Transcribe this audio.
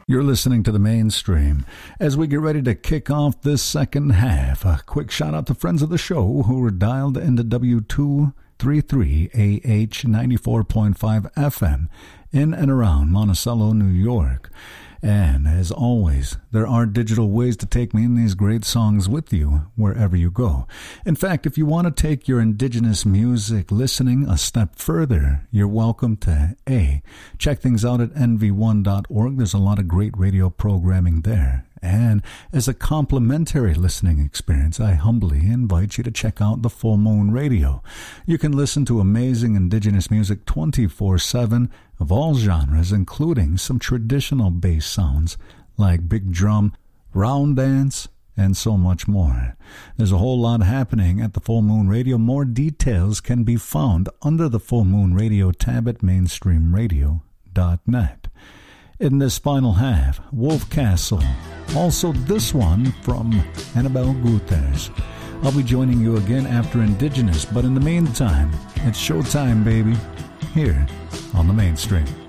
You're listening to The Mainstream. As we get ready to kick off this second half, a quick shout out to friends of the show who were dialed into W233AH 94.5 FM in and around Monticello, New York. And as always, there are digital ways to take me in these great songs with you wherever you go. In fact, if you want to take your indigenous music listening a step further, you're welcome to check things out at nv1.org. There's a lot of great radio programming there. And as a complimentary listening experience, I humbly invite you to check out the Full Moon Radio. You can listen to amazing indigenous music 24/7 of all genres, including some traditional bass sounds like big drum, round dance, and so much more. There's a whole lot happening at the Full Moon Radio. More details can be found under the Full Moon Radio tab at mainstreamradio.net. In this final half, Wolf Castle. Also this one from Annabelle Guterres. I'll be joining you again after Indigenous, but in the meantime, it's showtime, baby, here on The Mainstream.